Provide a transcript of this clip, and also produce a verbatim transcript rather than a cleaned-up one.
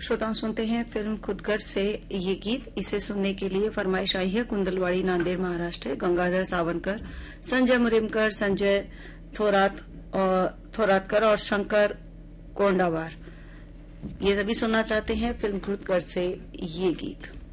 श्रोताओं सुनते हैं फिल्म खुदगर्ज से ये गीत। इसे सुनने के लिए फरमाइश आई है कुंदलवाड़ी, नांदेड़, महाराष्ट्र। गंगाधर सावनकर, संजय मुरिमकर, संजय थोरात और थोरातकर और शंकर कोंडावार, ये सभी सुनना चाहते हैं फिल्म खुदगर्ज से ये गीत।